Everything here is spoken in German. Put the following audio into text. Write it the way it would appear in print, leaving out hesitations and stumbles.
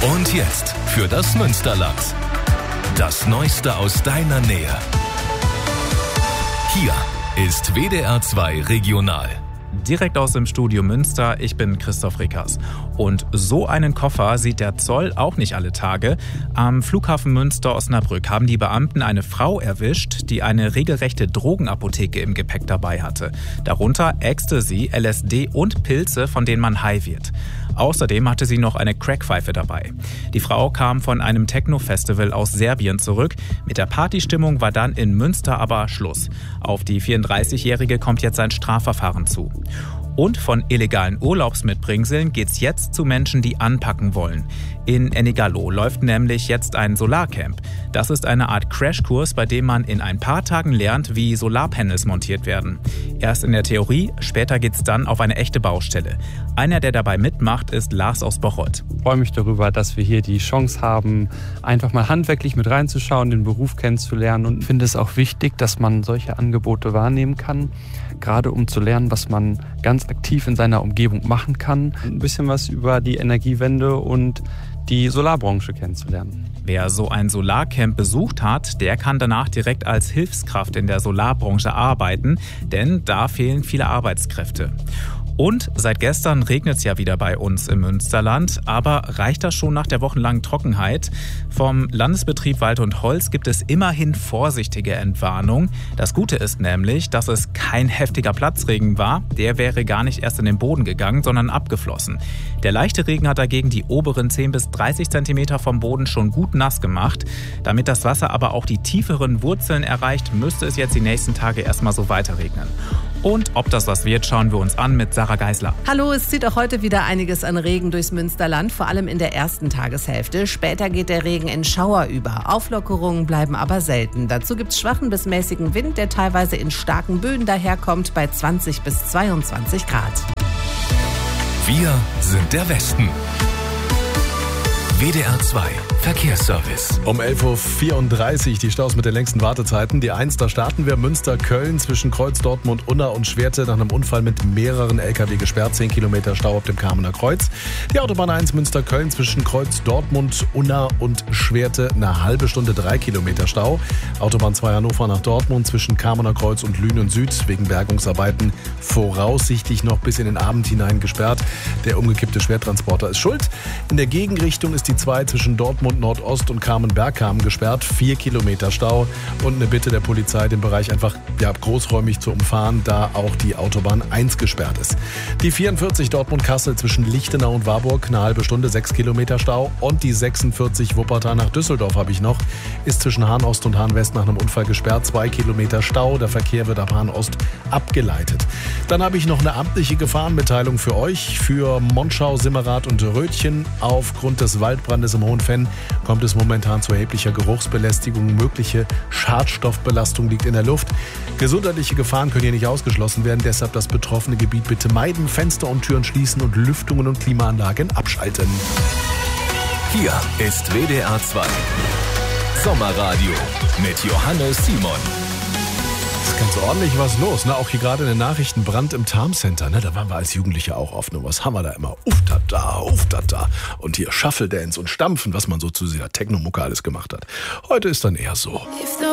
Und jetzt für das Münsterland. Das Neueste aus deiner Nähe. Hier ist WDR 2 Regional. Direkt aus dem Studio Münster, ich bin Christoph Rickers. Und so einen Koffer sieht der Zoll auch nicht alle Tage. Am Flughafen Münster-Osnabrück haben die Beamten eine Frau erwischt, die eine regelrechte Drogenapotheke im Gepäck dabei hatte. Darunter Ecstasy, LSD und Pilze, von denen man high wird. Außerdem hatte sie noch eine Crackpfeife dabei. Die Frau kam von einem Techno-Festival aus Serbien zurück. Mit der Partystimmung war dann in Münster aber Schluss. Auf die 34-Jährige kommt jetzt ein Strafverfahren zu. Und von illegalen Urlaubsmitbringseln geht's jetzt zu Menschen, die anpacken wollen. In Ennigerloh läuft nämlich jetzt ein Solarcamp. Das ist eine Art Crashkurs, bei dem man in ein paar Tagen lernt, wie Solarpanels montiert werden. Erst in der Theorie, später geht's dann auf eine echte Baustelle. Einer, der dabei mitmacht, ist Lars aus Bocholt. Ich freue mich darüber, dass wir hier die Chance haben, einfach mal handwerklich mit reinzuschauen, den Beruf kennenzulernen, und finde es auch wichtig, dass man solche Angebote wahrnehmen kann, gerade um zu lernen, was man ganz aktiv in seiner Umgebung machen kann, ein bisschen was über die Energiewende und die Solarbranche kennenzulernen. Wer so ein Solarcamp besucht hat, der kann danach direkt als Hilfskraft in der Solarbranche arbeiten, denn da fehlen viele Arbeitskräfte. Und seit gestern regnet es ja wieder bei uns im Münsterland. Aber reicht das schon nach der wochenlangen Trockenheit? Vom Landesbetrieb Wald und Holz gibt es immerhin vorsichtige Entwarnung. Das Gute ist nämlich, dass es kein heftiger Platzregen war. Der wäre gar nicht erst in den Boden gegangen, sondern abgeflossen. Der leichte Regen hat dagegen die oberen 10 bis 30 Zentimeter vom Boden schon gut nass gemacht. Damit das Wasser aber auch die tieferen Wurzeln erreicht, müsste es jetzt die nächsten Tage erstmal so weiter regnen. Und ob das was wird, schauen wir uns an mit Sarah Geisler. Hallo, es zieht auch heute wieder einiges an Regen durchs Münsterland, vor allem in der ersten Tageshälfte. Später geht der Regen in Schauer über. Auflockerungen bleiben aber selten. Dazu gibt es schwachen bis mäßigen Wind, der teilweise in starken Böen daherkommt, bei 20 bis 22 Grad. Wir sind der Westen. WDR 2 Verkehrsservice. Um 11.34 Uhr die Staus mit den längsten Wartezeiten. Die 1, da starten wir Münster-Köln zwischen Kreuz, Dortmund, Unna und Schwerte nach einem Unfall mit mehreren LKW gesperrt. 10 Kilometer Stau auf dem Kamener Kreuz. Die Autobahn 1 Münster-Köln zwischen Kreuz, Dortmund, Unna und Schwerte eine halbe Stunde, 3 Kilometer Stau. Autobahn 2 Hannover nach Dortmund zwischen Kamener Kreuz und Lünen Süd wegen Bergungsarbeiten voraussichtlich noch bis in den Abend hinein gesperrt. Der umgekippte Schwertransporter ist schuld. In der Gegenrichtung ist die 2 zwischen Dortmund Nordost und Kamen-Bergkamen gesperrt. 4 Kilometer Stau und eine Bitte der Polizei, den Bereich einfach großräumig zu umfahren, da auch die Autobahn 1 gesperrt ist. Die 44 Dortmund-Kassel zwischen Lichtenau und Warburg, eine halbe Stunde, 6 Kilometer Stau. Und die 46 Wuppertal nach Düsseldorf habe ich noch, ist zwischen Hahn Ost und Hahn West nach einem Unfall gesperrt. 2 Kilometer Stau, der Verkehr wird ab Hahn Ost abgeleitet. Dann habe ich noch eine amtliche Gefahrenmitteilung für euch, für Monschau, Simmerath und Rötchen. Aufgrund des Waldbrandes im Hohenfenn kommt es momentan zu erheblicher Geruchsbelästigung. Mögliche Schadstoffbelastung liegt in der Luft. Gesundheitliche Gefahren können hier nicht ausgeschlossen werden. Deshalb das betroffene Gebiet bitte meiden, Fenster und Türen schließen und Lüftungen und Klimaanlagen abschalten. Hier ist WDR 2 Sommerradio mit Johannes Simon. Ist ganz ordentlich was los, ne? Auch hier gerade in den Nachrichten, Brand im Tarm-Center, ne? Da waren wir als Jugendliche auch oft. Nur was haben wir da immer? Uftata. Und hier Shuffle Dance und Stampfen, was man so zu dieser Techno-Mucke alles gemacht hat. Heute ist dann eher so.